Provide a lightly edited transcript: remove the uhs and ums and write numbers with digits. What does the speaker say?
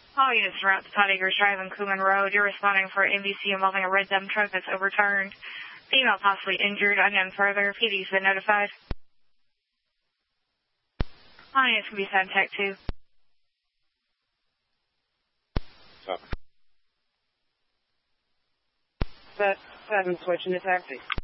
All units route to Todd Acres Drive and Kuhlman Road. You're responding for NBC involving a red dump truck that's overturned. Female possibly injured, unknown further. PD's been notified. All units can be sent Tech 2. Set 7, switching to taxi.